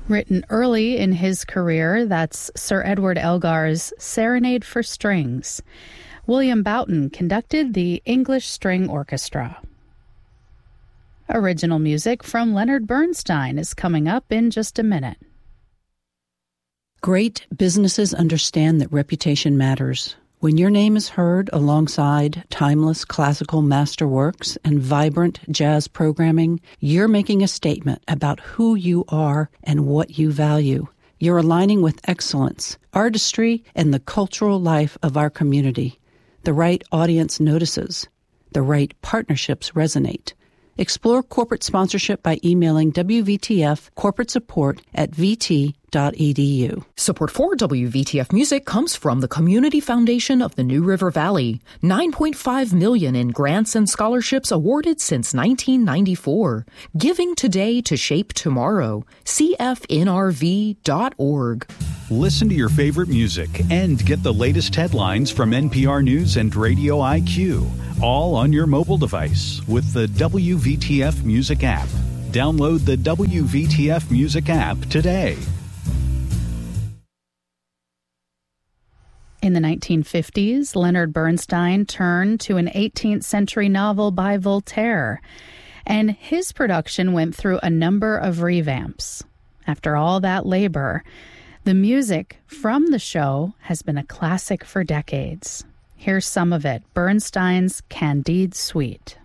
Written early in his career, that's Sir Edward Elgar's Serenade for Strings. William Boughton conducted the English String Orchestra. Original music from Leonard Bernstein is coming up in just a minute. Great businesses understand that reputation matters. When your name is heard alongside timeless classical masterworks and vibrant jazz programming, you're making a statement about who you are and what you value. You're aligning with excellence, artistry, and the cultural life of our community. The right audience notices. The right partnerships resonate. Explore corporate sponsorship by emailing WVTF corporate support at vt.edu. Support for WVTF Music comes from the Community Foundation of the New River Valley. $9.5 million in grants and scholarships awarded since 1994. Giving today to shape tomorrow. CFNRV.org. Listen to your favorite music and get the latest headlines from NPR News and Radio IQ, all on your mobile device with the WVTF Music app. Download the WVTF Music app today. In the 1950s, Leonard Bernstein turned to an 18th century novel by Voltaire, and his production went through a number of revamps. After all that labor, the music from the show has been a classic for decades. Here's some of it, Bernstein's Candide Suite.